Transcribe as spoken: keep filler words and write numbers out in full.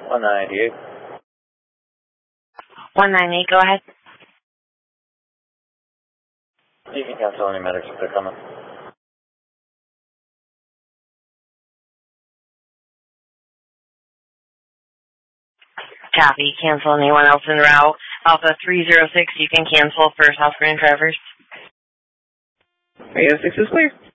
one ninety-eight. one ninety-eight, go ahead. You can cancel any medics if they're coming. Copy. Cancel anyone else en route. Alpha three zero six, you can cancel for South Grand Traverse. three oh six is clear.